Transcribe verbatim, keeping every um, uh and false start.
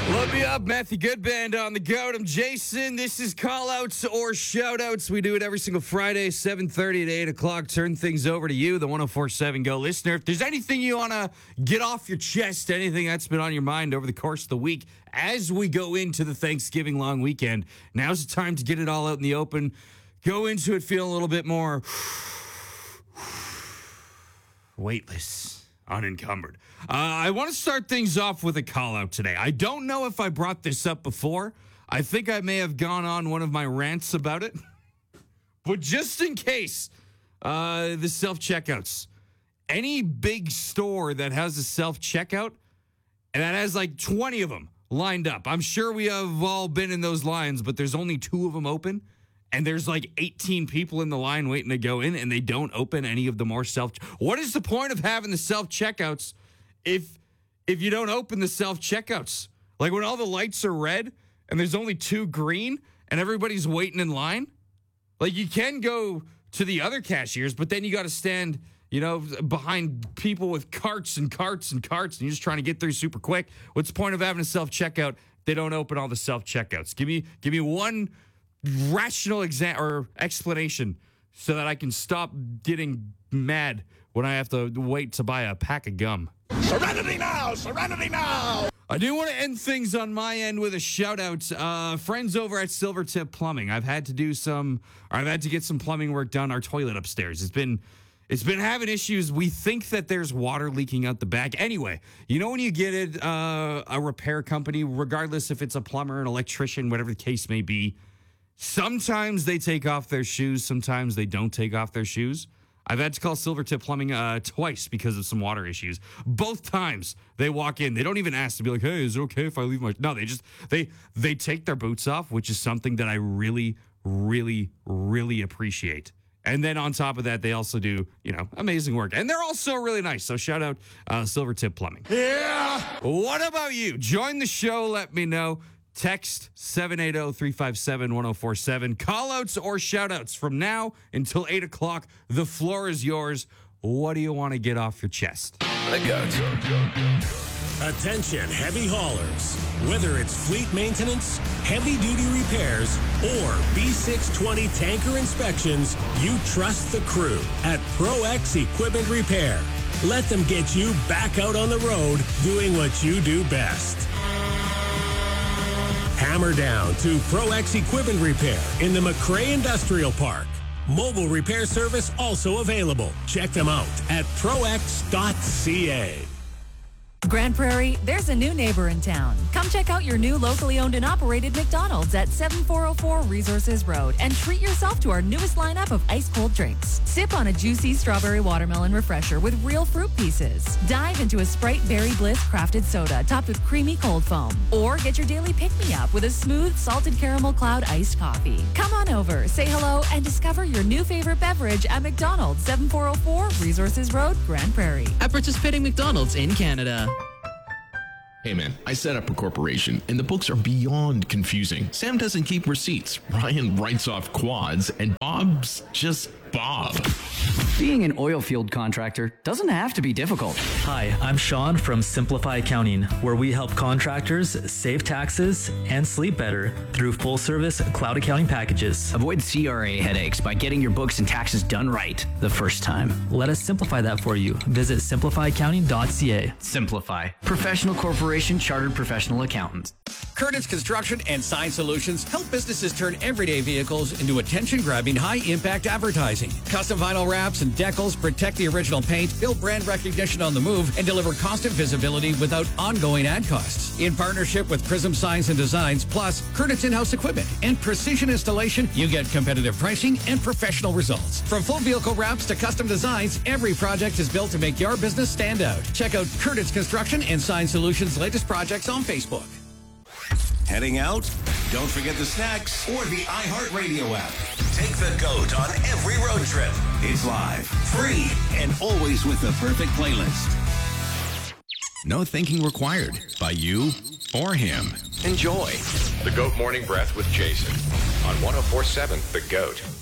Let me up, Matthew Goodband on the Goat. I'm Jason. This is Call-Outs or Shout-Outs. We do it every single Friday, seven thirty to eight o'clock. Turn things over to you, the one oh four point seven Go listener. If there's anything you want to get off your chest, anything that's been on your mind over the course of the week, as we go into the Thanksgiving long weekend, now's the time to get it all out in the open. Go into it feeling a little bit more weightless, unencumbered. Uh, I want to start things off with a call out today. I don't know if I brought this up before. I think I may have gone on one of my rants about it. But just in case, uh, the self-checkouts. Any big store that has a self-checkout and that has like twenty of them lined up. I'm sure we have all been in those lines, but there's only two of them open. And there's like eighteen people in the line waiting to go in, and they don't open any of the more self. What is the point of having the self checkouts if if you don't open the self checkouts? Like when all the lights are red and there's only two green and everybody's waiting in line. Like you can go to the other cashiers, but then you got to stand, you know, behind people with carts and carts and carts, and you're just trying to get through super quick. What's the point of having a self checkout? They don't open all the self checkouts. Give me give me one rational exa- or explanation so that I can stop getting mad when I have to wait to buy a pack of gum. Serenity now! Serenity now! I do want to end things on my end with a shout out. Uh, friends over at Silvertip Plumbing. I've had to do some, or I've had to get some plumbing work done. Our toilet upstairs. It's been, it's been having issues. We think that there's water leaking out the back. Anyway, you know when you get it, uh, a repair company, regardless if it's a plumber, an electrician, whatever the case may be, sometimes they take off their shoes. Sometimes they don't take off their shoes. I've had to call Silvertip Plumbing uh, twice because of some water issues. Both times they walk in, they don't even ask to be like, "Hey, is it okay if I leave my?" No, they just they they take their boots off, which is something that I really, really, really appreciate. And then on top of that, they also do, you know, amazing work, and they're also really nice. So shout out uh, Silvertip Plumbing. Yeah. What about you? Join the show. Let me know. Text seven eight zero, three five seven, one zero four seven. Call-outs or shout-outs from now until eight o'clock. The floor is yours. What do you want to get off your chest? The Goat. Attention heavy haulers. Whether it's fleet maintenance, heavy-duty repairs, or B six twenty tanker inspections, you trust the crew at ProX Equipment Repair. Let them get you back out on the road doing what you do best. Hammer down to ProX Equipment Repair in the McRae Industrial Park. Mobile repair service also available. Check them out at prox dot c a. Grand Prairie, there's a new neighbor in town. Come check out your new locally owned and operated McDonald's at seventy-four oh four Resources Road and treat yourself to our newest lineup of ice-cold drinks. Sip on a juicy strawberry watermelon refresher with real fruit pieces. Dive into a Sprite Berry Bliss crafted soda topped with creamy cold foam. Or get your daily pick-me-up with a smooth salted caramel cloud iced coffee. Come on over, say hello, and discover your new favorite beverage at McDonald's, seventy-four oh four Resources Road, Grand Prairie. At participating McDonald's in Canada. Hey man, I set up a corporation and the books are beyond confusing. Sam doesn't keep receipts, Ryan writes off quads, and Bob's just Bob. Being an oil field contractor doesn't have to be difficult. Hi, I'm Sean from Simplify Accounting, where we help contractors save taxes and sleep better through full-service cloud accounting packages. Avoid C R A headaches by getting your books and taxes done right the first time. Let us simplify that for you. Visit simplify accounting dot c a. Simplify. Professional Corporation Chartered Professional Accountants. Curtis Construction and Sign Solutions help businesses turn everyday vehicles into attention-grabbing, high-impact advertising. Custom vinyl wraps and decals protect the original paint, build brand recognition on the move, and deliver constant visibility without ongoing ad costs. In partnership with Prism Signs and Designs, plus Curtis in-house equipment and precision installation, you get competitive pricing and professional results. From full vehicle wraps to custom designs, every project is built to make your business stand out. Check out Curtis Construction and Sign Solutions' latest projects on Facebook. Heading out? Don't forget the snacks or the iHeartRadio app. Take the Goat on every road trip. It's live, free, and always with the perfect playlist. No thinking required by you or him. Enjoy. The Goat Morning Breath with Jason on one oh four point seven The Goat.